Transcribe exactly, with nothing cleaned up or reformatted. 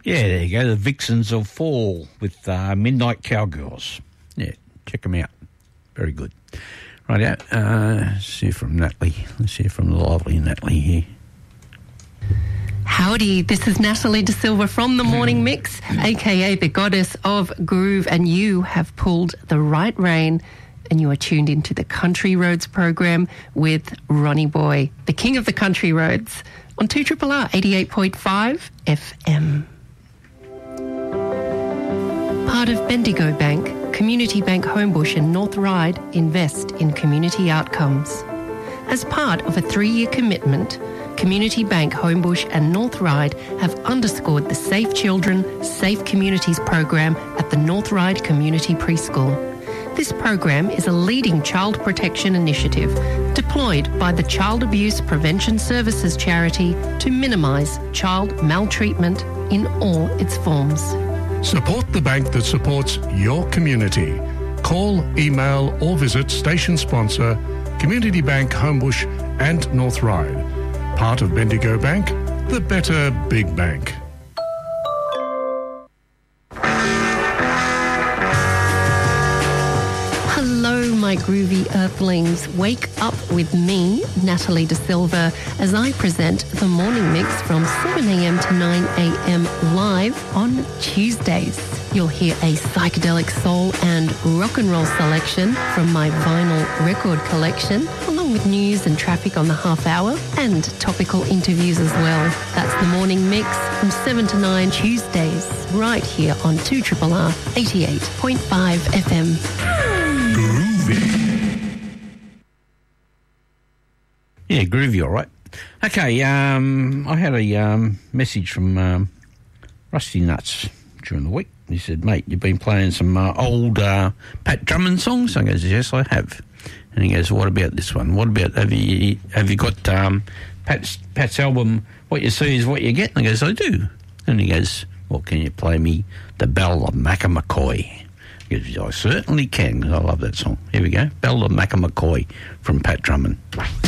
Yeah, there you go. The Vixens of Fall with uh, Midnight Cowgirls. Yeah, check them out. Very good. Right out. Uh, let's hear from Natalie. Let's hear from the lovely Natalie here. Howdy, this is Natalie De Silva from The Morning Mix, aka the goddess of groove, and you have pulled the right rein and you are tuned into the Country Roads program with Ronnie Boy, the king of the country roads, on two R R R eighty-eight point five F M. Part of Bendigo Bank, Community Bank Homebush and North Ryde invest in community outcomes. As part of a three-year commitment, Community Bank Homebush and North Ryde have underscored the Safe Children, Safe Communities program at the North Ryde Community Preschool. This program is a leading child protection initiative deployed by the Child Abuse Prevention Services charity to minimise child maltreatment in all its forms. Support the bank that supports your community. Call, email or visit station sponsor Community Bank Homebush and North Ryde. Part of Bendigo Bank, the better big bank. Hello, my groovy earthlings. Wake up with me, Natalie De Silva, as I present the morning mix from seven a.m. to nine a.m. live on Tuesdays. You'll hear a psychedelic soul and rock and roll selection from my vinyl record collection, along with news and traffic on the half hour and topical interviews as well. That's the morning mix from seven to nine Tuesdays, right here on two R R R eighty-eight point five F M. Groovy. Yeah, groovy, all right. Okay, um, I had a um, message from um, Rusty Nuts during the week. He said, mate, you've been playing some uh, old uh, Pat Drummond songs? I goes, yes, I have. And he goes, what about this one? What about, have you have you got um, Pat's, Pat's album, What You See Is What You Get? And I goes, I do. And he goes, well, can you play me The Bell of Macca-McCoy? He goes, I certainly can. I love that song. Here we go. Bell of Macca-McCoy from Pat Drummond.